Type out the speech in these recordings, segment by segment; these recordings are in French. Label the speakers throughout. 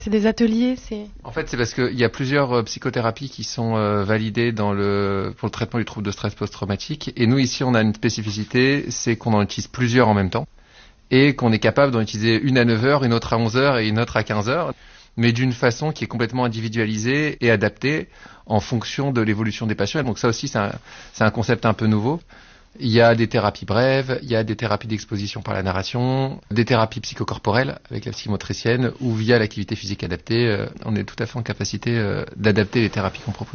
Speaker 1: C'est des ateliers,
Speaker 2: En fait, c'est parce qu'il y a plusieurs psychothérapies qui sont validées pour le traitement du trouble de stress post-traumatique. Et nous, ici, on a une spécificité, c'est qu'on en utilise plusieurs en même temps. Et qu'on est capable d'en utiliser une à 9 heures, une autre à 11 heures et une autre à 15 heures. Mais d'une façon qui est complètement individualisée et adaptée en fonction de l'évolution des patients. Et donc ça aussi, c'est un concept un peu nouveau. Il y a des thérapies brèves, il y a des thérapies d'exposition par la narration, des thérapies psychocorporelles avec la psychomotricienne ou via l'activité physique adaptée. On est tout à fait en capacité d'adapter les thérapies qu'on propose.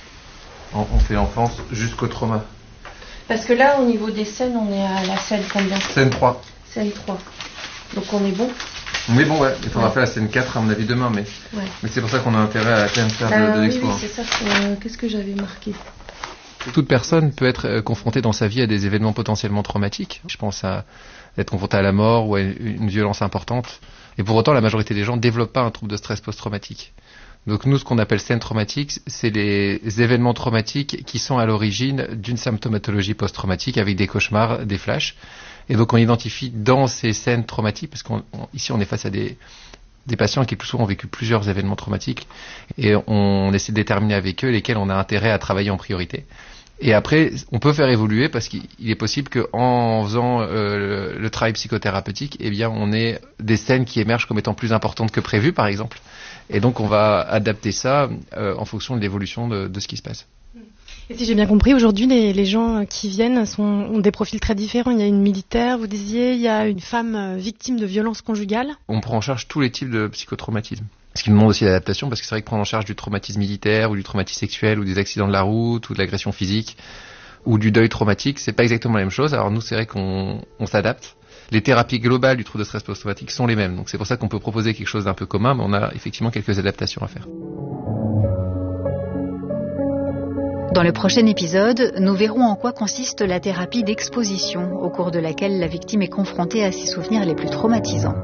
Speaker 2: On fait l'enfance jusqu'au trauma.
Speaker 1: Parce que là, au niveau des scènes, on est à la scène combien ?
Speaker 2: Scène 3.
Speaker 1: Scène 3. Donc on est bon ?
Speaker 2: On est bon, ouais. Il faudra faire la scène 4 à mon avis demain, mais c'est pour ça qu'on a intérêt à quand même faire de l'expo.
Speaker 1: Oui, c'est ça. Qu'est-ce que j'avais marqué ?
Speaker 2: Toute personne peut être confrontée dans sa vie à des événements potentiellement traumatiques. Je pense à être confrontée à la mort ou à une violence importante. Et pour autant, la majorité des gens ne développent pas un trouble de stress post-traumatique. Donc nous, ce qu'on appelle scènes traumatiques, c'est les événements traumatiques qui sont à l'origine d'une symptomatologie post-traumatique avec des cauchemars, des flashs. Et donc on identifie dans ces scènes traumatiques, parce qu'ici on est face à des patients qui plus souvent ont vécu plusieurs événements traumatiques, et on essaie de déterminer avec eux lesquels on a intérêt à travailler en priorité. Et après, on peut faire évoluer parce qu'il est possible qu'en faisant le travail psychothérapeutique, eh bien, on ait des scènes qui émergent comme étant plus importantes que prévu, par exemple. Et donc, on va adapter ça en fonction de l'évolution de ce qui se passe.
Speaker 1: Et si j'ai bien compris, aujourd'hui, les gens qui viennent ont des profils très différents. Il y a une militaire, vous disiez, il y a une femme victime de violences conjugales.
Speaker 2: On prend en charge tous les types de psychotraumatismes. Ce qui demande aussi l'adaptation, parce que c'est vrai que prendre en charge du traumatisme militaire, ou du traumatisme sexuel, ou des accidents de la route, ou de l'agression physique, ou du deuil traumatique, c'est pas exactement la même chose. Alors nous, c'est vrai qu'on s'adapte. Les thérapies globales du trouble de stress post-traumatique sont les mêmes. Donc c'est pour ça qu'on peut proposer quelque chose d'un peu commun, mais on a effectivement quelques adaptations à faire.
Speaker 3: Dans le prochain épisode, nous verrons en quoi consiste la thérapie d'exposition, au cours de laquelle la victime est confrontée à ses souvenirs les plus traumatisants.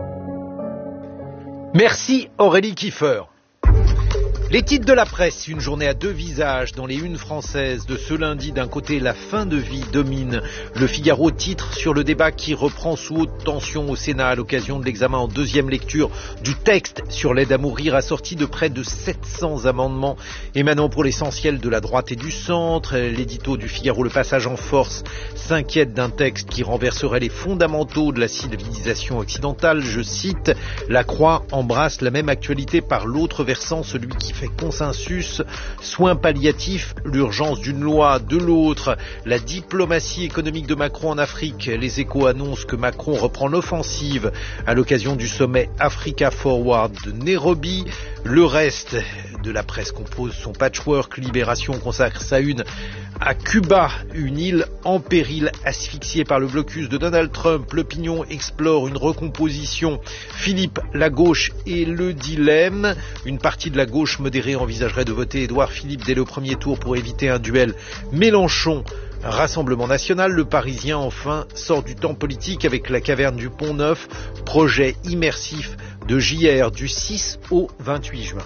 Speaker 4: Merci Aurélie Kiefer. Les titres de la presse, une journée à deux visages dans les unes françaises de ce lundi. D'un côté, la fin de vie domine. Le Figaro titre sur le débat qui reprend sous haute tension au Sénat à l'occasion de l'examen en deuxième lecture du texte sur l'aide à mourir, assorti de près de 700 amendements émanant pour l'essentiel de la droite et du centre. L'édito du Figaro, le passage en force, s'inquiète d'un texte qui renverserait les fondamentaux de la civilisation occidentale. Je cite, La Croix embrasse la même actualité par l'autre versant, celui qui fait consensus, soins palliatifs, l'urgence d'une loi de l'autre, la diplomatie économique de Macron en Afrique. Les Échos annoncent que Macron reprend l'offensive à l'occasion du sommet Africa Forward de Nairobi. Le reste de la presse compose son patchwork. Libération consacre sa une à Cuba, une île en péril, asphyxiée par le blocus de Donald Trump. L'opinion explore une recomposition. Philippe, la gauche et le dilemme. Une partie de la gauche modérée envisagerait de voter Édouard Philippe dès le premier tour pour éviter un duel Mélenchon-Rassemblement National. Le Parisien, enfin, sort du temps politique avec la caverne du Pont-Neuf, projet immersif de JR du 6 au 28 juin.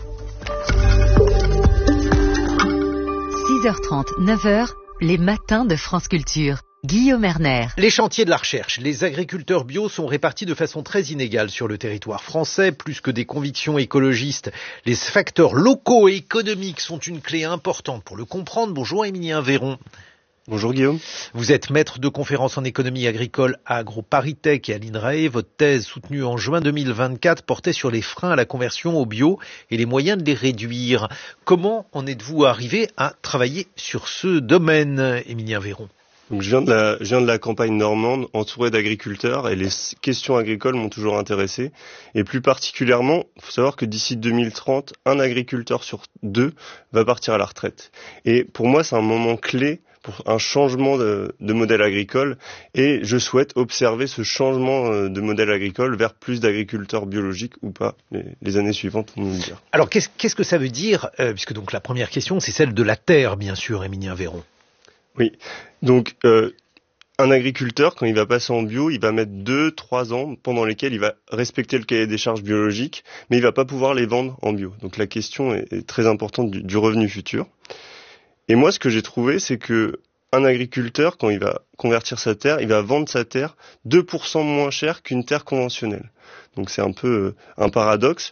Speaker 3: 6h30, 9h, les matins de France Culture. Guillaume Erner.
Speaker 4: Les chantiers de la recherche. Les agriculteurs bio sont répartis de façon très inégale sur le territoire français. Plus que des convictions écologistes, les facteurs locaux et économiques sont une clé importante pour le comprendre. Bonjour Émilien Véron.
Speaker 5: Bonjour Guillaume.
Speaker 4: Vous êtes maître de conférences en économie agricole à AgroParisTech et à l'INRAE. Votre thèse, soutenue en juin 2024, portait sur les freins à la conversion au bio et les moyens de les réduire. Comment en êtes-vous arrivé à travailler sur ce domaine, Émilien Véron ?
Speaker 5: Donc, je viens de la campagne normande, entouré d'agriculteurs, et les questions agricoles m'ont toujours intéressé. Et plus particulièrement, il faut savoir que d'ici 2030, un agriculteur sur deux va partir à la retraite. Et pour moi, c'est un moment clé pour un changement de modèle agricole, et je souhaite observer ce changement de modèle agricole vers plus d'agriculteurs biologiques ou pas. Les années suivantes vont nous le dire.
Speaker 4: Alors qu'est-ce que ça veut dire, puisque donc la première question, c'est celle de la terre, bien sûr, Émilien Véron.
Speaker 5: Oui, donc un agriculteur, quand il va passer en bio, il va mettre 2-3 ans pendant lesquels il va respecter le cahier des charges biologiques, mais il va pas pouvoir les vendre en bio. Donc la question est très importante du revenu futur. Et moi, ce que j'ai trouvé, c'est que un agriculteur, quand il va convertir sa terre, il va vendre sa terre 2% moins cher qu'une terre conventionnelle. Donc c'est un peu un paradoxe.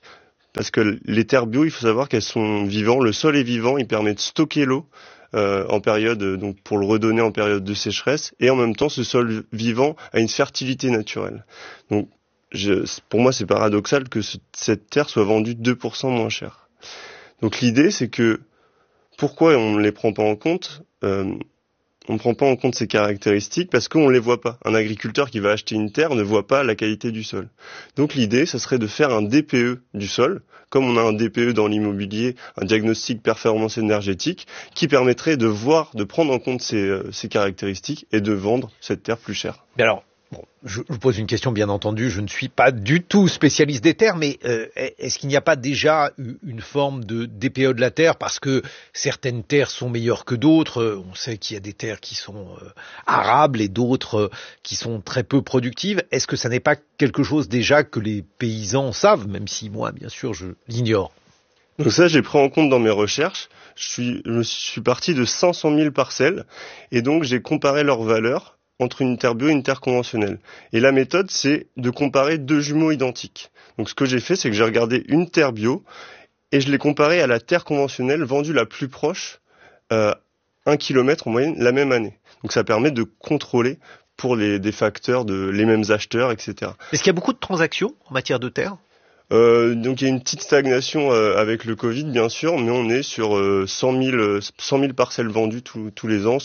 Speaker 5: parce que les terres bio, il faut savoir qu'elles sont vivantes, le sol est vivant, il permet de stocker l'eau en période, donc pour le redonner en période de sécheresse, et en même temps ce sol vivant a une fertilité naturelle. Donc pour moi c'est paradoxal que cette terre soit vendue 2% moins cher. Donc l'idée c'est que pourquoi on ne les prend pas en compte on ne prend pas en compte ces caractéristiques parce qu'on ne les voit pas. Un agriculteur qui va acheter une terre ne voit pas la qualité du sol. Donc l'idée, ce serait de faire un DPE du sol, comme on a un DPE dans l'immobilier, un diagnostic performance énergétique, qui permettrait de prendre en compte ces caractéristiques et de vendre cette terre plus chère.
Speaker 4: Mais alors, bon, je vous pose une question, bien entendu, je ne suis pas du tout spécialiste des terres, mais est-ce qu'il n'y a pas déjà une forme de DPE de la terre, parce que certaines terres sont meilleures que d'autres, on sait qu'il y a des terres qui sont arables et d'autres qui sont très peu productives. Est-ce que ça n'est pas quelque chose déjà que les paysans savent, même si moi, bien sûr, je l'ignore?
Speaker 5: Donc ça, j'ai pris en compte dans mes recherches. Je suis parti de 500 000 parcelles, et donc j'ai comparé leurs valeurs entre une terre bio et une terre conventionnelle. Et la méthode, c'est de comparer deux jumeaux identiques. Donc ce que j'ai fait, c'est que j'ai regardé une terre bio et je l'ai comparée à la terre conventionnelle vendue la plus proche, 1 kilomètre en moyenne, la même année. Donc ça permet de contrôler pour des facteurs, les mêmes acheteurs, etc.
Speaker 4: Est-ce qu'il y a beaucoup de transactions en matière de terre ?
Speaker 5: Donc il y a une petite stagnation avec le Covid, bien sûr, mais on est sur 100 000 parcelles vendues tous les ans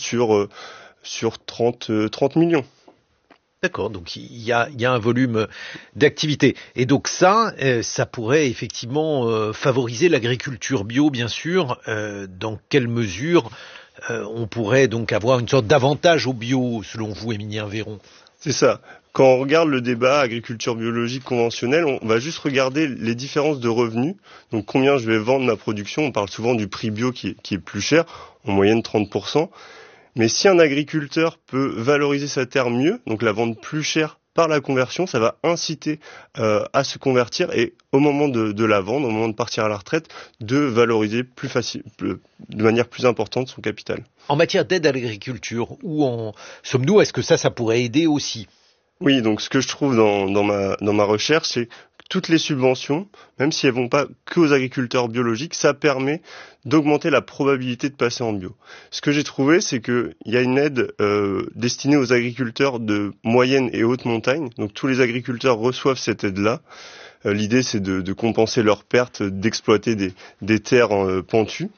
Speaker 5: sur 30 millions.
Speaker 4: D'accord, donc il y a un volume d'activité. Et donc ça pourrait effectivement favoriser l'agriculture bio, bien sûr. Dans quelle mesure on pourrait donc avoir une sorte d'avantage au bio, selon vous, Émilien Véron ?
Speaker 5: C'est ça. Quand on regarde le débat agriculture biologique conventionnelle, on va juste regarder les différences de revenus. Donc combien je vais vendre ma production. On parle souvent du prix bio qui est plus cher, en moyenne 30%. Mais si un agriculteur peut valoriser sa terre mieux, donc la vendre plus cher par la conversion, ça va inciter à se convertir et au moment de la vendre, au moment de partir à la retraite, de valoriser de manière plus importante son capital.
Speaker 4: En matière d'aide à l'agriculture, où en sommes-nous ? Est-ce que ça pourrait aider aussi ?
Speaker 5: Oui, donc ce que je trouve dans ma recherche, c'est toutes les subventions, même si elles vont pas que aux agriculteurs biologiques, ça permet d'augmenter la probabilité de passer en bio. Ce que j'ai trouvé, c'est que il y a une aide destinée aux agriculteurs de moyenne et haute montagne. Donc tous les agriculteurs reçoivent cette aide-là. L'idée, c'est de compenser leurs pertes, d'exploiter des terres pentues.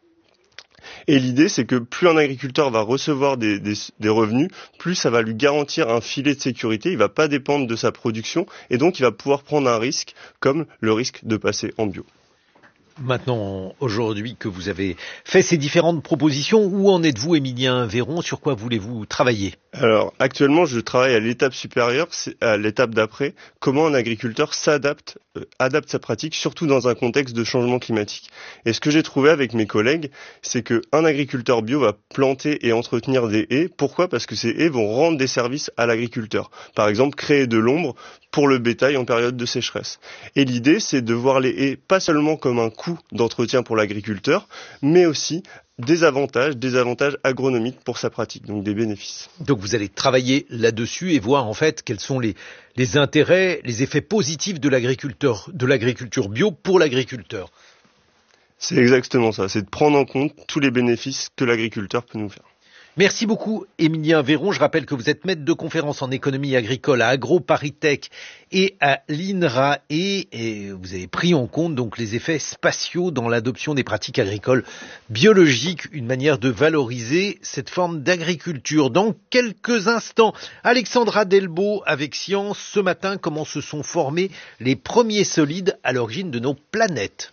Speaker 5: Et l'idée, c'est que plus un agriculteur va recevoir des revenus, plus ça va lui garantir un filet de sécurité. Il va pas dépendre de sa production et donc il va pouvoir prendre un risque, comme le risque de passer en bio.
Speaker 4: Maintenant, aujourd'hui que vous avez fait ces différentes propositions, où en êtes-vous, Émilien Véron ? Sur quoi voulez-vous travailler ?
Speaker 5: Alors, actuellement, je travaille à l'étape supérieure, à l'étape d'après, comment un agriculteur adapte sa pratique, surtout dans un contexte de changement climatique. Et ce que j'ai trouvé avec mes collègues, c'est qu'un agriculteur bio va planter et entretenir des haies. Pourquoi ? Parce que ces haies vont rendre des services à l'agriculteur. Par exemple, créer de l'ombre pour le bétail en période de sécheresse. Et l'idée, c'est de voir les haies pas seulement comme un coût d'entretien pour l'agriculteur, mais aussi des avantages agronomiques pour sa pratique, donc des bénéfices.
Speaker 4: Donc vous allez travailler là-dessus et voir en fait quels sont les intérêts, les effets positifs de l'agriculture bio pour l'agriculteur.
Speaker 5: C'est exactement ça, c'est de prendre en compte tous les bénéfices que l'agriculteur peut nous faire.
Speaker 4: Merci beaucoup, Émilien Véron. Je rappelle que vous êtes maître de conférence en économie agricole à AgroParisTech et à l'INRAE, et vous avez pris en compte donc les effets spatiaux dans l'adoption des pratiques agricoles biologiques, une manière de valoriser cette forme d'agriculture. Dans quelques instants, Alexandra Delbo avec Science. Ce matin, comment se sont formés les premiers solides à l'origine de nos planètes.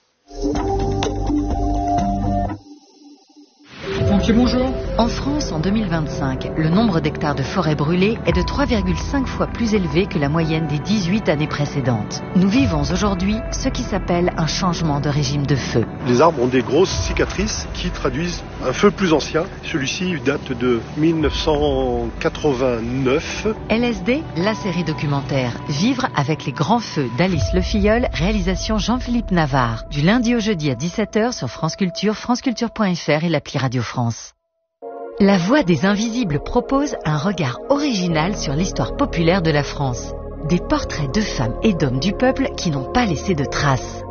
Speaker 3: Bonjour. En France, en 2025, le nombre d'hectares de forêt brûlée est de 3,5 fois plus élevé que la moyenne des 18 années précédentes. Nous vivons aujourd'hui ce qui s'appelle un changement de régime de feu.
Speaker 6: Les arbres ont des grosses cicatrices qui traduisent un feu plus ancien. Celui-ci date de 1989.
Speaker 3: LSD, la série documentaire Vivre avec les grands feux d'Alice Le Filleul, réalisation Jean-Philippe Navarre. Du lundi au jeudi à 17h sur France Culture, franceculture.fr et l'appli Radio France. La Voix des Invisibles propose un regard original sur l'histoire populaire de la France. Des portraits de femmes et d'hommes du peuple qui n'ont pas laissé de traces.